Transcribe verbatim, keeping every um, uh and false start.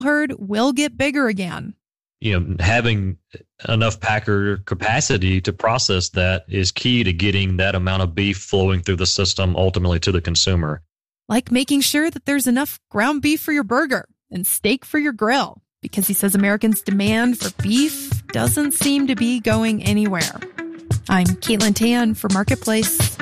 herd will get bigger again. You know, having enough packer capacity to process that is key to getting that amount of beef flowing through the system ultimately to the consumer. Like making sure that there's enough ground beef for your burger and steak for your grill, because he says Americans' demand for beef doesn't seem to be going anywhere. I'm Caitlin Tan for Marketplace